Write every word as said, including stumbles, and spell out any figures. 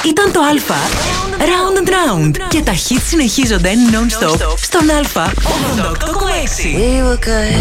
ήταν το Α. Round and Round. Και τα hits συνεχίζονται non-stop στον Α ογδόντα οκτώ κόμμα έξι.